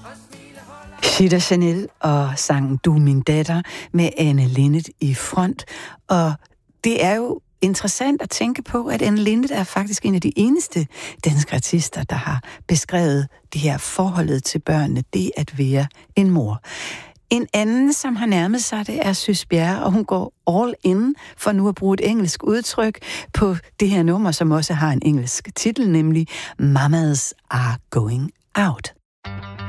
Chita Chanel og sangen Du er min datter med Anne Linnet i front. Og det er jo interessant at tænke på, at Anne Linnet er faktisk en af de eneste danske artister, der har beskrevet det her forholdet til børnene, det at være en mor. En anden, som har nærmet sig det, er Sys Bjerre, og hun går all in, for nu at bruge et engelsk udtryk, på det her nummer, som også har en engelsk titel, nemlig Mamas Are Going Out.